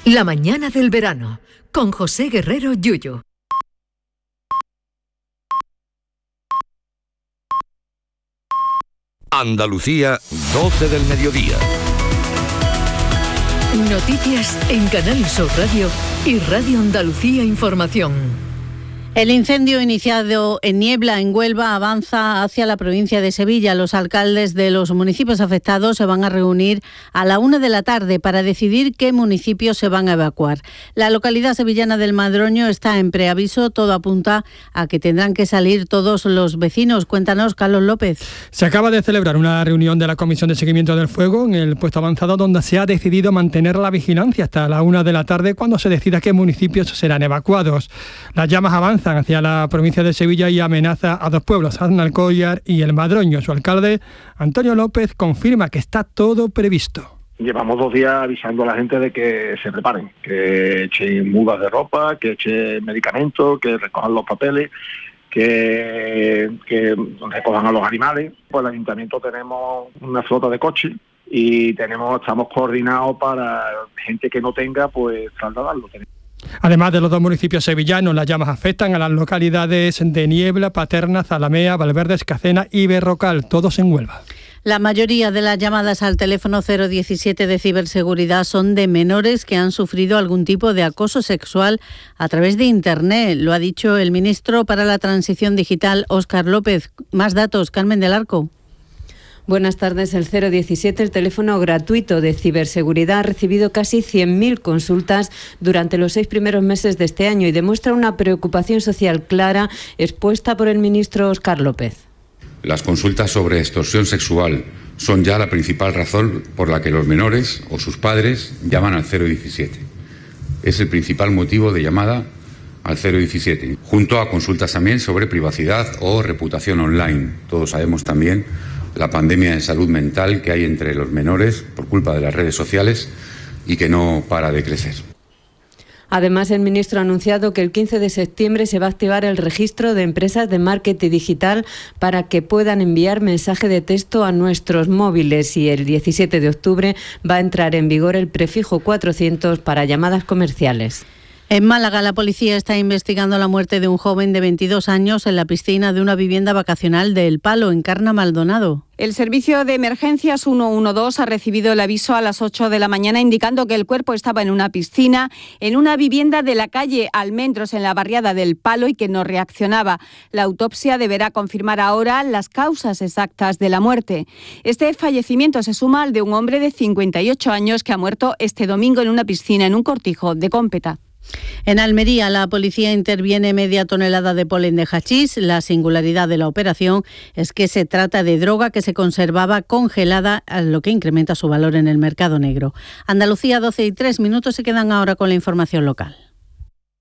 La mañana del verano, con José Guerrero Yuyu. Andalucía, 12 del mediodía. Noticias en Canal Sur Radio y Radio Andalucía Información. El incendio iniciado en Niebla, en Huelva, avanza hacia la provincia de Sevilla. Los alcaldes de los municipios afectados se van a reunir a la 1 de la tarde para decidir qué municipios se van a evacuar. La localidad sevillana del Madroño está en preaviso. Todo apunta a que tendrán que salir todos los vecinos. Cuéntanos, Carlos López. Se acaba de celebrar una reunión de la Comisión de Seguimiento del Fuego en el puesto avanzado, donde se ha decidido mantener la vigilancia hasta la 1 de la tarde, cuando se decida qué municipios serán evacuados. Las llamas avanzan hacia la provincia de Sevilla y amenaza a dos pueblos, Aznalcóllar y El Madroño. Su alcalde, Antonio López, confirma que está todo previsto. Llevamos 2 días avisando a la gente de que se preparen, que echen mudas de ropa, que echen medicamentos, que recojan los papeles, que recojan a los animales. Pues el ayuntamiento tenemos una flota de coches y estamos coordinados para gente que no tenga, pues trasladarlo. Además de los 2 municipios sevillanos, las llamas afectan a las localidades de Niebla, Paterna, Zalamea, Valverde, Escacena y Berrocal, todos en Huelva. La mayoría de las llamadas al teléfono 017 de ciberseguridad son de menores que han sufrido algún tipo de acoso sexual a través de Internet. Lo ha dicho el ministro para la Transición Digital, Óscar López. Más datos, Carmen del Arco. Buenas tardes. El 017, el teléfono gratuito de ciberseguridad, ha recibido casi 100.000 consultas durante los 6 primeros meses de este año y demuestra una preocupación social clara expuesta por el ministro Óscar López. Las consultas sobre extorsión sexual son ya la principal razón por la que los menores o sus padres llaman al 017. Es el principal motivo de llamada al 017, junto a consultas también sobre privacidad o reputación online. Todos sabemos también la pandemia de salud mental que hay entre los menores por culpa de las redes sociales y que no para de crecer. Además, el ministro ha anunciado que el 15 de septiembre se va a activar el registro de empresas de marketing digital para que puedan enviar mensaje de texto a nuestros móviles, y el 17 de octubre va a entrar en vigor el prefijo 400 para llamadas comerciales. En Málaga, la policía está investigando la muerte de un joven de 22 años en la piscina de una vivienda vacacional de El Palo, en Carna Maldonado. El servicio de emergencias 112 ha recibido el aviso a las 8 de la mañana indicando que el cuerpo estaba en una piscina en una vivienda de la calle Almendros, en la barriada del Palo, y que no reaccionaba. La autopsia deberá confirmar ahora las causas exactas de la muerte. Este fallecimiento se suma al de un hombre de 58 años que ha muerto este domingo en una piscina en un cortijo de Cómpeta. En Almería, la policía interviene media tonelada de polen de hachís. La singularidad de la operación es que se trata de droga que se conservaba congelada, lo que incrementa su valor en el mercado negro. Andalucía, 12:03, se quedan ahora con la información local.